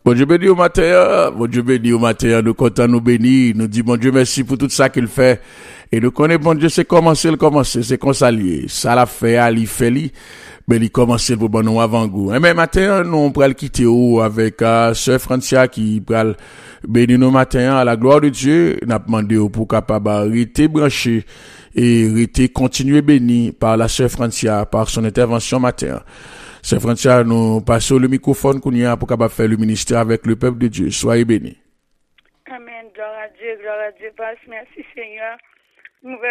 Bon Dieu béni au matin, bon Dieu béni au matin, nous comptons nous bénir, nous disons bon Dieu merci pour tout ça qu'il fait. Et nous connaissons bon Dieu, c'est commencer, c'est comme ça lié. Ça l'a fait, il fait li, mais il commence pour bon nous avant goût. Et même matin, nous on va le quitter avec Sœur Francia qui va bénir nos matins à la gloire de Dieu. N'a demandé pour capable rester branché et rester continuer béni par la Sœur Francia, par son intervention matin. Sœur Francia, nous passons le microphone qu'on y a pour capable faire le ministère avec le peuple de Dieu. Soyez bénis. Amen. Gloire à Dieu, merci Seigneur.